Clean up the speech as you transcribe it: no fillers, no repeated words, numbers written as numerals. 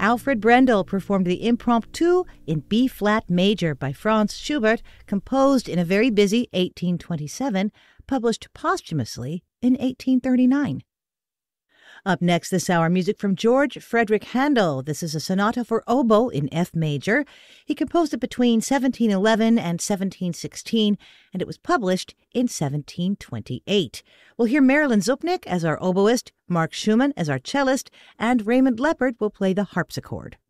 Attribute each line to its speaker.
Speaker 1: Alfred Brendel performed the Impromptu in B-flat major by Franz Schubert, composed in a very busy 1827, published posthumously in 1839. Up next this hour, music from George Frederick Handel. This is a sonata for oboe in F major. He composed it between 1711 and 1716, and it was published in 1728. We'll hear Marilyn Zupnik as our oboist, Mark Schumann as our cellist, and Raymond Leppard will play the harpsichord.